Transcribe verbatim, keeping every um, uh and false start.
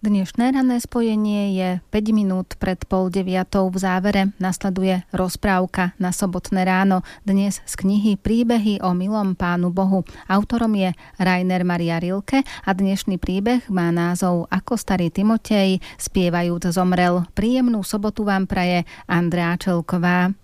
Dnešné ranné spojenie je päť minút pred pol deviatou. V závere nasleduje rozprávka na sobotné ráno. Dnes z knihy Príbehy o milom Pánu Bohu. Autorom je Rainer Maria Rilke a dnešný príbeh má názov Ako starý Timotej spievajúc zomrel. Príjemnú sobotu vám praje Andrea Čelková.